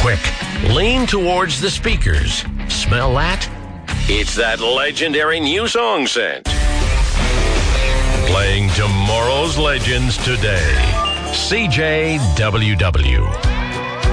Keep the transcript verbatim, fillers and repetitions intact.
quick. Lean towards the speakers. Smell that? It's that legendary new song scent. Playing tomorrow's legends today. C J W W.